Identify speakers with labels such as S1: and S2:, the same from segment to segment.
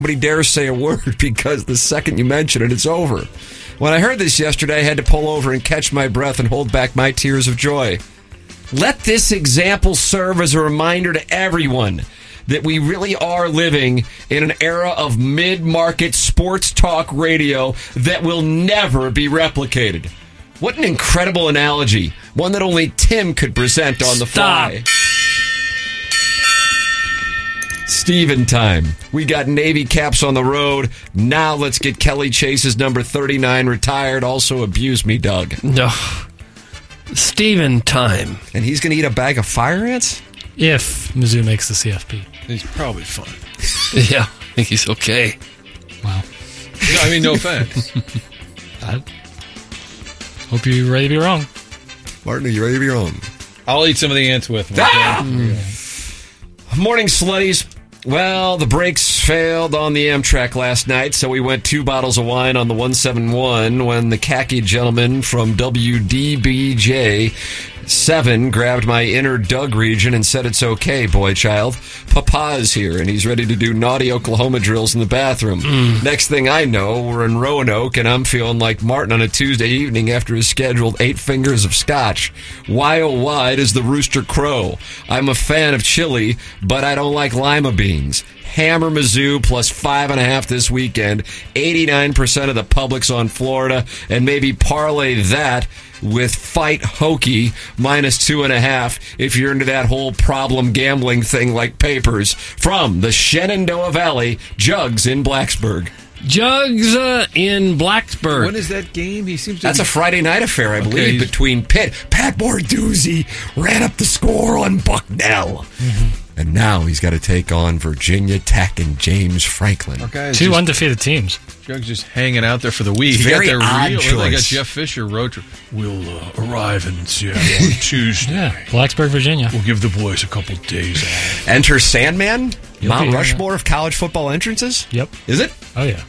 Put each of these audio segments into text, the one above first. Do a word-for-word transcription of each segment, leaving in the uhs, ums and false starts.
S1: Nobody dares say a word because the second you mention it, it's over. When I heard this yesterday, I had to pull over and catch my breath and hold back my tears of joy. Let this example serve as a reminder to everyone that we really are living in an era of mid-market sports talk radio that will never be replicated. What an incredible analogy. One that only Tim could present on the
S2: Stop.
S1: fly. Steven time. We got Navy caps on the road. Now let's get Kelly Chase's number thirty-nine retired. Also abuse me, Doug.
S2: No. Steven time.
S1: And he's going to eat a bag of fire ants?
S3: If Mizzou makes the C F P.
S4: He's probably fine.
S2: Yeah, I think he's okay.
S3: Wow.
S4: No, I mean, no offense.
S3: I hope you're ready to be wrong.
S1: Martin, are you ready to be wrong?
S4: I'll eat some of the ants with me.
S1: Ah! Morning, slutties. Well, the brakes failed on the Amtrak last night, so we went two bottles of wine on the one seventy-one when the khaki gentleman from W D B J seven grabbed my inner Doug region and said, "It's okay, boy child. Papa's here, and he's ready to do naughty Oklahoma drills in the bathroom." Mm. Next thing I know, we're in Roanoke, and I'm feeling like Martin on a Tuesday evening after his scheduled eight fingers of scotch. Why, oh, why does the rooster crow? I'm a fan of chili, but I don't like lima beans. Hammer Mizzou plus five and a half this weekend. eighty-nine percent of the public's on Florida, and maybe parlay that with Fight Hokie minus two and a half if you're into that whole problem gambling thing like papers. From the Shenandoah Valley, Jugs in Blacksburg.
S2: Jugs uh, in Blacksburg.
S4: When is that game? He seems to
S1: That's
S4: be...
S1: a Friday night affair, I believe,
S4: Okay.
S1: between Pitt. Pat Borduzzi ran up the score on Bucknell. Mm-hmm. And now he's got to take on Virginia Tech and James Franklin.
S4: Okay,
S3: Two
S4: just,
S3: undefeated teams.
S4: Jug's just hanging out there for the week.
S1: It's
S4: He
S1: very
S4: got their
S1: odd
S4: real, They got
S1: choice.
S4: Jeff Fisher road trip. We'll uh, arrive in Seattle on Tuesday.
S3: Yeah, Blacksburg, Virginia.
S4: We'll give the boys a couple days off.
S1: Enter Sandman,
S3: You'll
S1: Mount
S3: be here,
S1: Rushmore of college football entrances.
S3: Yep.
S1: Is it?
S3: Oh, yeah.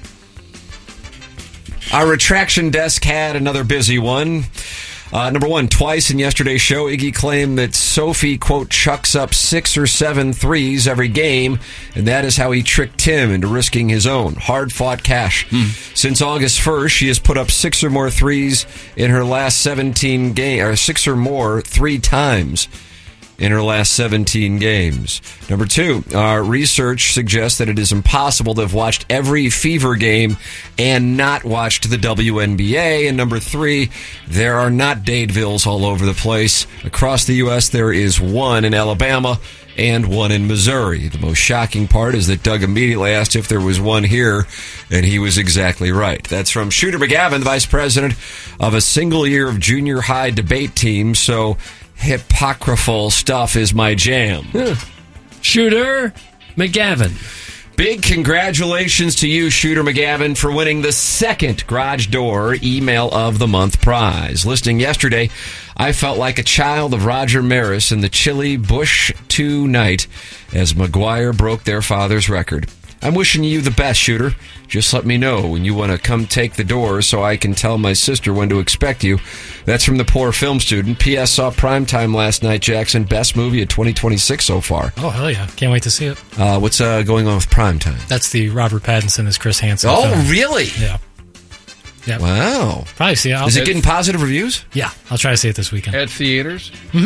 S1: Our retraction desk had another busy one. Uh, number one, twice in yesterday's show, Iggy claimed that Sophie, quote, chucks up six or seven threes every game, and that is how he tricked Tim into risking his own hard-fought cash. Hmm. Since August first, she has put up six or more threes in her last seventeen games, or six or more three times in her last seventeen games. Number two, our research suggests that it is impossible to have watched every Fever game and not watched the W N B A. And number three, there are not Dadevilles all over the place. Across the U S, there is one in Alabama and one in Missouri. The most shocking part is that Doug immediately asked if there was one here, and he was exactly right. That's from Shooter McGavin, the vice president of a single year of junior high debate team. So hypocritical stuff is my jam.
S2: Yeah. Shooter McGavin.
S1: Big congratulations to you, Shooter McGavin, for winning the second Garage Door Email of the Month prize. Listening yesterday, I felt like a child of Roger Maris in the chilly Bush two night as McGuire broke their father's record. I'm wishing you the best, Shooter. Just let me know when you want to come take the door so I can tell my sister when to expect you. That's from the poor film student. P S. Saw Primetime last night, Jackson. Best movie of twenty twenty-six so far.
S3: Oh, hell yeah. Can't wait to see it.
S1: Uh, what's uh, going on with Primetime?
S3: That's the Robert Pattinson as Chris Hansen
S1: Oh,
S3: film.
S1: really?
S3: Yeah. Yeah.
S1: Wow.
S3: Probably see it. I'll,
S1: Is it getting positive reviews?
S3: Yeah. I'll try to see it this weekend.
S4: At theaters?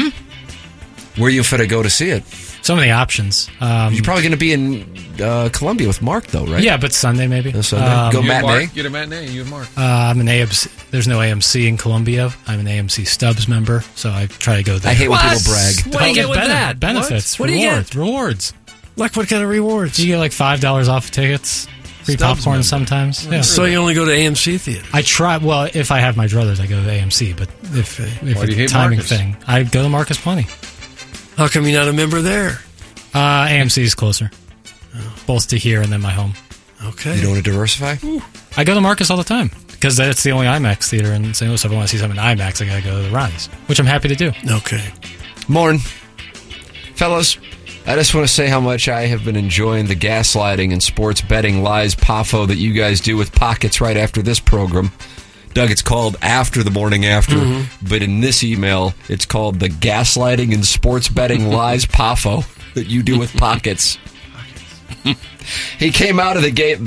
S3: Mm-hmm.
S1: Where are you fit to go to see it?
S3: So many options. Um,
S1: You're probably going to be in uh, Columbia with Mark, though, right?
S3: Yeah, but Sunday maybe.
S1: Uh, Sunday.
S3: Um,
S1: Go
S4: You and
S1: matinee.
S4: Mark? Get a matinee. You and Mark.
S3: Uh, I'm an A M C. There's no A M C in Columbia. I'm an A M C Stubbs member, so I try to go there.
S1: I hate when
S2: What?
S1: people brag.
S2: What do you get with
S3: Bene-
S2: that?
S3: Benefits.
S2: What? What do you
S3: rewards.
S2: get?
S3: Rewards.
S2: Like what kind of rewards?
S3: You get like five dollars off of tickets. Free
S4: Stubbs
S3: popcorn
S4: member.
S3: sometimes. Yeah.
S2: So you only go to A M C theater?
S3: I try. Well, if I have my druthers, I go to A M C. But if, if
S4: Why do
S3: it's
S4: you
S3: a
S4: hate
S3: timing
S4: Marcus?
S3: thing, I go to Marcus Plenty.
S2: How come you're not a member there?
S3: Uh, A M C is closer, both to here and then my home.
S2: Okay.
S1: You don't want to diversify?
S3: I go to Marcus all the time because that's the only IMAX theater in Saint Louis. If I want to see something in IMAX, I gotta go to the Ronnie's, which I'm happy to do.
S2: Okay.
S1: Morn. Fellas, I just want to say how much I have been enjoying the gaslighting and sports betting lies pafo that you guys do with Pockets right after this program. Doug, it's called After the Morning After, mm-hmm. but in this email, it's called the gaslighting and sports betting lies pafo that you do with Pockets. He came out of the gate